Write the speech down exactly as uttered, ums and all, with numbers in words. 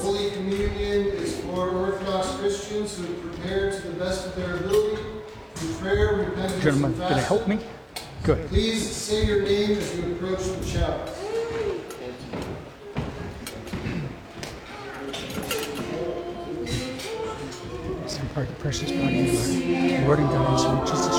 Holy Communion is for Orthodox Christians who prepare to the best of their ability through prayer, repentance, Gentlemen, and can I help me? fasting. Good. Please say your name as you approach the chalice. Some part of the precious body of the Lord and God and Son, Jesus